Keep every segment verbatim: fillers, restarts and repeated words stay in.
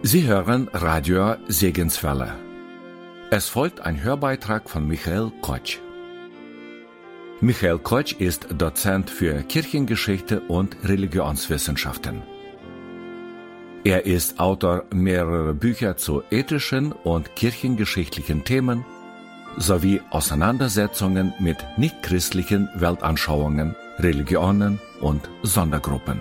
Sie hören Radio Segenswelle. Es folgt ein Hörbeitrag von Michael Kotsch. Michael Kotsch ist Dozent für Kirchengeschichte und Religionswissenschaften. Er ist Autor mehrerer Bücher zu ethischen und kirchengeschichtlichen Themen sowie Auseinandersetzungen mit nichtchristlichen Weltanschauungen, Religionen und Sondergruppen.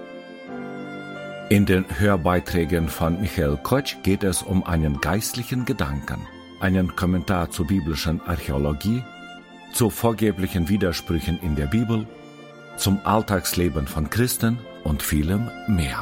In den Hörbeiträgen von Michael Kotsch geht es um einen geistlichen Gedanken, einen Kommentar zur biblischen Archäologie, zu vorgeblichen Widersprüchen in der Bibel, zum Alltagsleben von Christen und vielem mehr.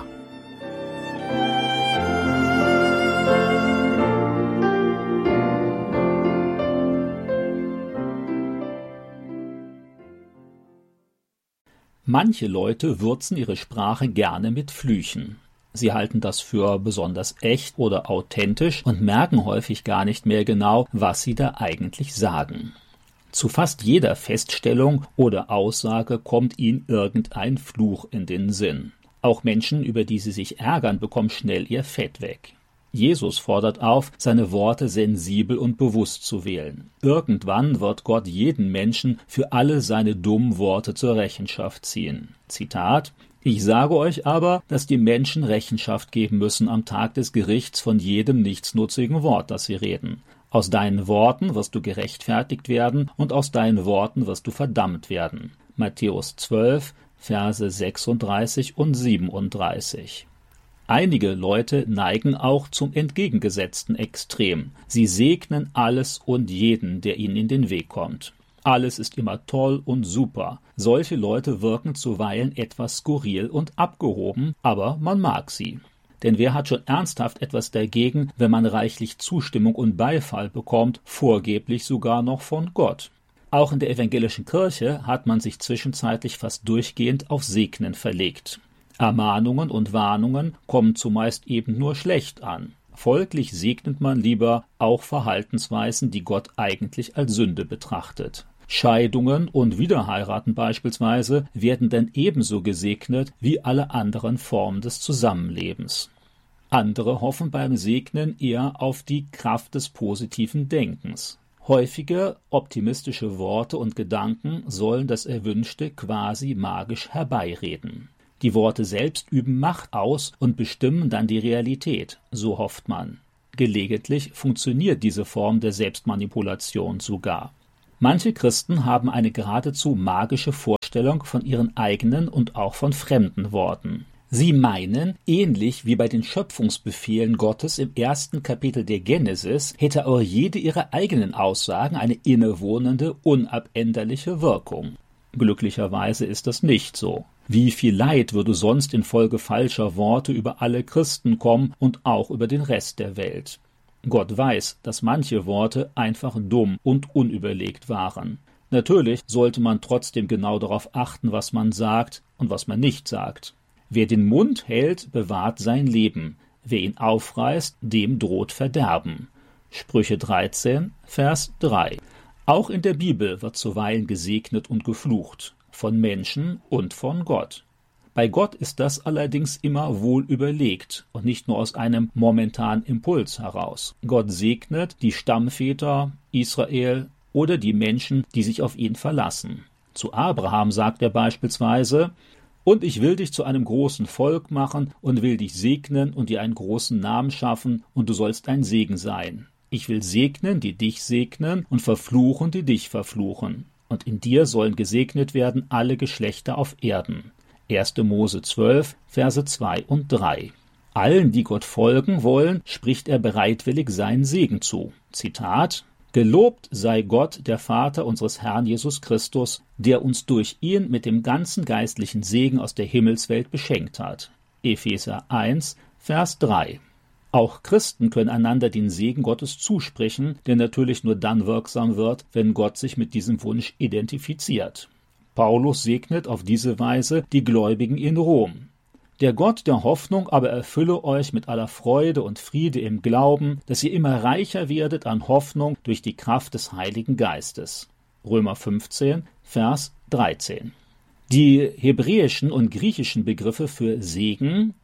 Manche Leute würzen ihre Sprache gerne mit Flüchen. Sie halten das für besonders echt oder authentisch und merken häufig gar nicht mehr genau, was sie da eigentlich sagen. Zu fast jeder Feststellung oder Aussage kommt ihnen irgendein Fluch in den Sinn. Auch Menschen, über die sie sich ärgern, bekommen schnell ihr Fett weg. Jesus fordert auf, seine Worte sensibel und bewusst zu wählen. Irgendwann wird Gott jeden Menschen für alle seine dummen Worte zur Rechenschaft ziehen. Zitat: Ich sage euch aber, dass die Menschen Rechenschaft geben müssen am Tag des Gerichts von jedem nichtsnutzigen Wort, das sie reden. Aus deinen Worten wirst du gerechtfertigt werden und aus deinen Worten wirst du verdammt werden. Matthäus zwölf, Verse sechsunddreißig und siebenunddreißig. Einige Leute neigen auch zum entgegengesetzten Extrem. Sie segnen alles und jeden, der ihnen in den Weg kommt. Alles ist immer toll und super. Solche Leute wirken zuweilen etwas skurril und abgehoben, aber man mag sie. Denn wer hat schon ernsthaft etwas dagegen, wenn man reichlich Zustimmung und Beifall bekommt, vorgeblich sogar noch von Gott? Auch in der evangelischen Kirche hat man sich zwischenzeitlich fast durchgehend auf Segnen verlegt. Ermahnungen und Warnungen kommen zumeist eben nur schlecht an. Folglich segnet man lieber auch Verhaltensweisen, die Gott eigentlich als Sünde betrachtet. Scheidungen und Wiederheiraten beispielsweise werden dann ebenso gesegnet wie alle anderen Formen des Zusammenlebens. Andere hoffen beim Segnen eher auf die Kraft des positiven Denkens. Häufige optimistische Worte und Gedanken sollen das Erwünschte quasi magisch herbeireden. Die Worte selbst üben Macht aus und bestimmen dann die Realität, so hofft man. Gelegentlich funktioniert diese Form der Selbstmanipulation sogar. Manche Christen haben eine geradezu magische Vorstellung von ihren eigenen und auch von fremden Worten. Sie meinen, ähnlich wie bei den Schöpfungsbefehlen Gottes im ersten Kapitel der Genesis, hätte auch jede ihrer eigenen Aussagen eine innewohnende, unabänderliche Wirkung. Glücklicherweise ist das nicht so. Wie viel Leid würde sonst infolge falscher Worte über alle Christen kommen und auch über den Rest der Welt? Gott weiß, dass manche Worte einfach dumm und unüberlegt waren. Natürlich sollte man trotzdem genau darauf achten, was man sagt und was man nicht sagt. Wer den Mund hält, bewahrt sein Leben. Wer ihn aufreißt, dem droht Verderben. Sprüche dreizehn, Vers drei. Auch in der Bibel wird zuweilen gesegnet und geflucht, von Menschen und von Gott. Bei Gott ist das allerdings immer wohl überlegt und nicht nur aus einem momentanen Impuls heraus. Gott segnet die Stammväter Israel oder die Menschen, die sich auf ihn verlassen. Zu Abraham sagt er beispielsweise: Und ich will dich zu einem großen Volk machen und will dich segnen und dir einen großen Namen schaffen, und du sollst ein Segen sein. Ich will segnen, die dich segnen, und verfluchen, die dich verfluchen. Und in dir sollen gesegnet werden alle Geschlechter auf Erden. erster Mose zwölf, Verse zwei und drei. Allen, die Gott folgen wollen, spricht er bereitwillig seinen Segen zu. Zitat: Gelobt sei Gott, der Vater unseres Herrn Jesus Christus, der uns durch ihn mit dem ganzen geistlichen Segen aus der Himmelswelt beschenkt hat. Epheser eins, Vers drei. Auch Christen können einander den Segen Gottes zusprechen, der natürlich nur dann wirksam wird, wenn Gott sich mit diesem Wunsch identifiziert. Paulus segnet auf diese Weise die Gläubigen in Rom. Der Gott der Hoffnung aber erfülle euch mit aller Freude und Friede im Glauben, dass ihr immer reicher werdet an Hoffnung durch die Kraft des Heiligen Geistes. Römer fünfzehn, Vers dreizehn. Die hebräischen und griechischen Begriffe für Segen,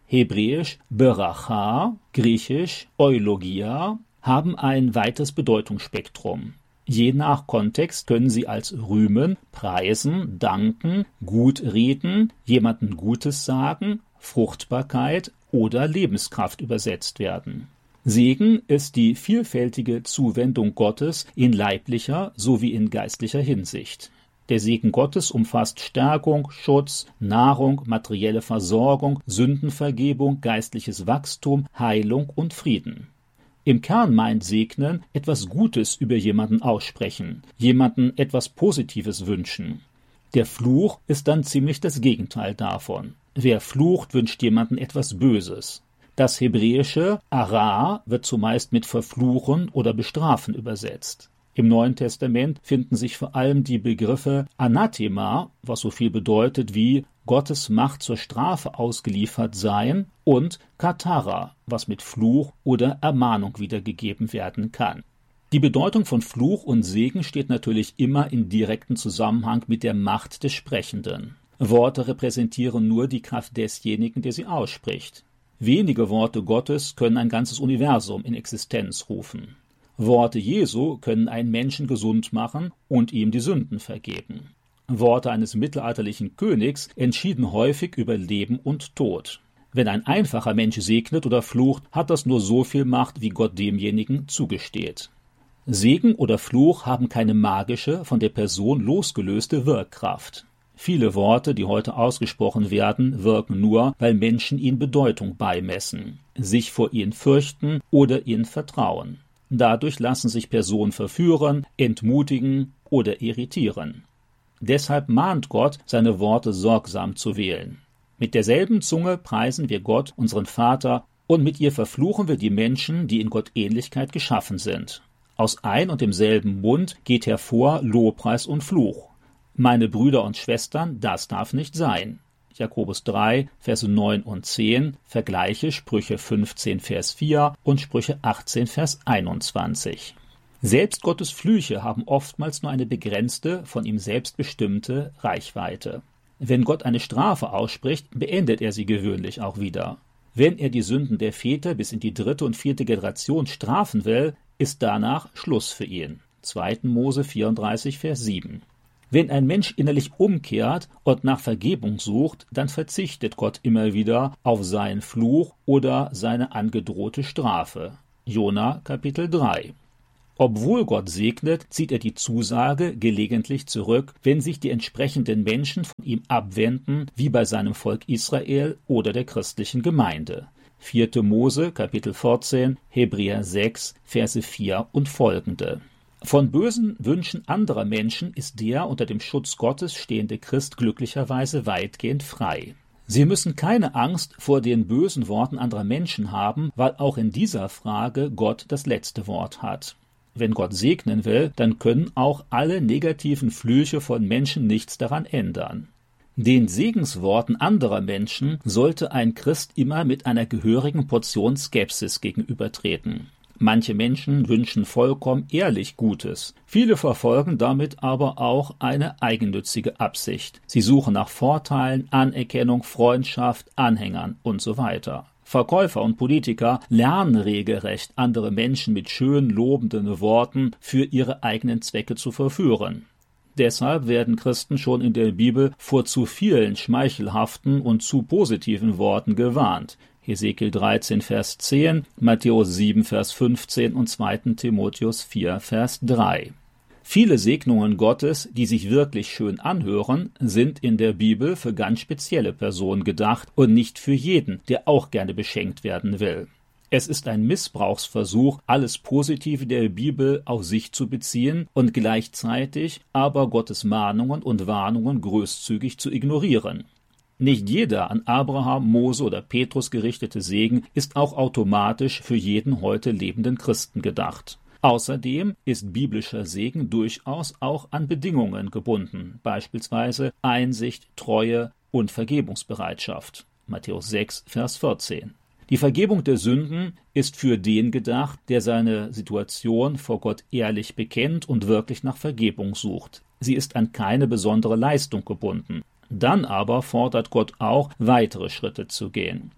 hebräisch Beracha, griechisch Eulogia, haben ein weites Bedeutungsspektrum. Je nach Kontext können sie als rühmen, preisen, danken, gut reden, jemandem Gutes sagen, Fruchtbarkeit oder Lebenskraft übersetzt werden. Segen ist die vielfältige Zuwendung Gottes in leiblicher sowie in geistlicher Hinsicht. Der Segen Gottes umfasst Stärkung, Schutz, Nahrung, materielle Versorgung, Sündenvergebung, geistliches Wachstum, Heilung und Frieden. Im Kern meint Segnen etwas Gutes über jemanden aussprechen, jemanden etwas Positives wünschen. Der Fluch ist dann ziemlich das Gegenteil davon. Wer flucht, wünscht jemanden etwas Böses. Das hebräische Ara wird zumeist mit verfluchen oder bestrafen übersetzt. Im Neuen Testament finden sich vor allem die Begriffe Anathema, was so viel bedeutet wie Gottes Macht zur Strafe ausgeliefert sein, und Katara, was mit Fluch oder Ermahnung wiedergegeben werden kann. Die Bedeutung von Fluch und Segen steht natürlich immer in direktem Zusammenhang mit der Macht des Sprechenden. Worte repräsentieren nur die Kraft desjenigen, der sie ausspricht. Wenige Worte Gottes können ein ganzes Universum in Existenz rufen. Worte Jesu können einen Menschen gesund machen und ihm die Sünden vergeben. Worte eines mittelalterlichen Königs entschieden häufig über Leben und Tod. Wenn ein einfacher Mensch segnet oder flucht, hat das nur so viel Macht, wie Gott demjenigen zugesteht. Segen oder Fluch haben keine magische, von der Person losgelöste Wirkkraft. Viele Worte, die heute ausgesprochen werden, wirken nur, weil Menschen ihnen Bedeutung beimessen, sich vor ihnen fürchten oder ihnen vertrauen. Dadurch lassen sich Personen verführen, entmutigen oder irritieren. Deshalb mahnt Gott, seine Worte sorgsam zu wählen. Mit derselben Zunge preisen wir Gott, unseren Vater, und mit ihr verfluchen wir die Menschen, die in Gottähnlichkeit geschaffen sind. Aus ein und demselben Mund geht hervor Lobpreis und Fluch. Meine Brüder und Schwestern, das darf nicht sein. Jakobus drei, Verse neun und zehn, vergleiche Sprüche fünfzehn, Vers vier und Sprüche achtzehn, Vers einundzwanzig. Selbst Gottes Flüche haben oftmals nur eine begrenzte, von ihm selbst bestimmte Reichweite. Wenn Gott eine Strafe ausspricht, beendet er sie gewöhnlich auch wieder. Wenn er die Sünden der Väter bis in die dritte und vierte Generation strafen will, ist danach Schluss für ihn. zweiter Mose vierunddreißig, Vers sieben. Wenn ein Mensch innerlich umkehrt und nach Vergebung sucht, dann verzichtet Gott immer wieder auf seinen Fluch oder seine angedrohte Strafe. Jona Kapitel drei. Obwohl Gott segnet, zieht er die Zusage gelegentlich zurück, wenn sich die entsprechenden Menschen von ihm abwenden, wie bei seinem Volk Israel oder der christlichen Gemeinde. vierte Mose Kapitel vierzehn, Hebräer sechs, Verse vier und folgende. Von bösen Wünschen anderer Menschen ist der unter dem Schutz Gottes stehende Christ glücklicherweise weitgehend frei. Sie müssen keine Angst vor den bösen Worten anderer Menschen haben, weil auch in dieser Frage Gott das letzte Wort hat. Wenn Gott segnen will, dann können auch alle negativen Flüche von Menschen nichts daran ändern. Den Segensworten anderer Menschen sollte ein Christ immer mit einer gehörigen Portion Skepsis gegenübertreten. Manche Menschen wünschen vollkommen ehrlich Gutes. Viele verfolgen damit aber auch eine eigennützige Absicht. Sie suchen nach Vorteilen, Anerkennung, Freundschaft, Anhängern und so weiter. Verkäufer und Politiker lernen regelrecht, andere Menschen mit schön lobenden Worten für ihre eigenen Zwecke zu verführen. Deshalb werden Christen schon in der Bibel vor zu vielen schmeichelhaften und zu positiven Worten gewarnt. Hesekiel dreizehn, Vers zehn, Matthäus sieben, Vers fünfzehn und zweiter Timotheus vier, Vers drei. Viele Segnungen Gottes, die sich wirklich schön anhören, sind in der Bibel für ganz spezielle Personen gedacht und nicht für jeden, der auch gerne beschenkt werden will. Es ist ein Missbrauchsversuch, alles Positive der Bibel auf sich zu beziehen und gleichzeitig aber Gottes Mahnungen und Warnungen großzügig zu ignorieren. Nicht jeder an Abraham, Mose oder Petrus gerichtete Segen ist auch automatisch für jeden heute lebenden Christen gedacht. Außerdem ist biblischer Segen durchaus auch an Bedingungen gebunden, beispielsweise Einsicht, Treue und Vergebungsbereitschaft. Matthäus sechs, Vers vierzehn. Die Vergebung der Sünden ist für den gedacht, der seine Situation vor Gott ehrlich bekennt und wirklich nach Vergebung sucht. Sie ist an keine besondere Leistung gebunden. Dann aber fordert Gott auch, weitere Schritte zu gehen.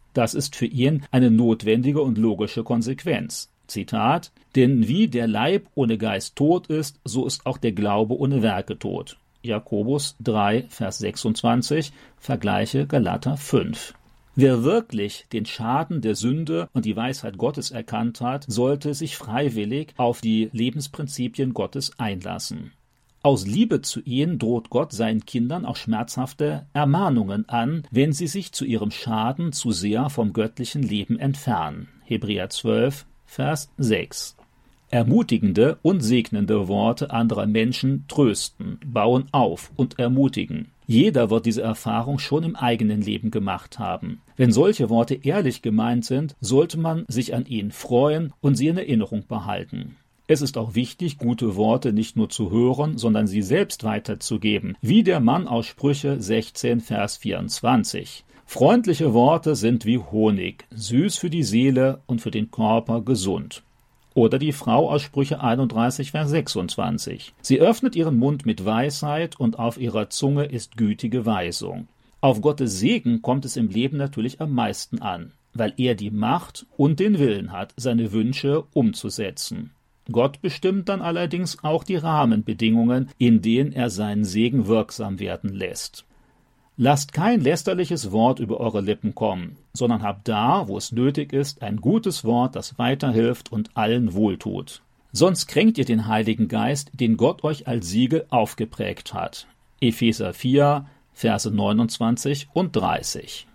Das ist für ihn eine notwendige und logische Konsequenz. Zitat: Denn wie der Leib ohne Geist tot ist, so ist auch der Glaube ohne Werke tot. Jakobus drei, Vers sechsundzwanzig, vergleiche Galater fünf. Wer wirklich den Schaden der Sünde und die Weisheit Gottes erkannt hat, sollte sich freiwillig auf die Lebensprinzipien Gottes einlassen. Aus Liebe zu ihnen droht Gott seinen Kindern auch schmerzhafte Ermahnungen an, wenn sie sich zu ihrem Schaden zu sehr vom göttlichen Leben entfernen. Hebräer zwölf, Vers sechs. Ermutigende und segnende Worte anderer Menschen trösten, bauen auf und ermutigen. Jeder wird diese Erfahrung schon im eigenen Leben gemacht haben. Wenn solche Worte ehrlich gemeint sind, sollte man sich an ihnen freuen und sie in Erinnerung behalten. Es ist auch wichtig, gute Worte nicht nur zu hören, sondern sie selbst weiterzugeben, wie der Mann aus Sprüche sechzehn, Vers vierundzwanzig. Freundliche Worte sind wie Honig, süß für die Seele und für den Körper gesund. Oder die Frau aus Sprüche einunddreißig, Vers sechsundzwanzig. Sie öffnet ihren Mund mit Weisheit und auf ihrer Zunge ist gütige Weisung. Auf Gottes Segen kommt es im Leben natürlich am meisten an, weil er die Macht und den Willen hat, seine Wünsche umzusetzen. Gott bestimmt dann allerdings auch die Rahmenbedingungen, in denen er seinen Segen wirksam werden lässt. Lasst kein lästerliches Wort über eure Lippen kommen, sondern habt da, wo es nötig ist, ein gutes Wort, das weiterhilft und allen wohltut. Sonst kränkt ihr den Heiligen Geist, den Gott euch als Siegel aufgeprägt hat. Epheser vier, Verse neunundzwanzig und dreißig.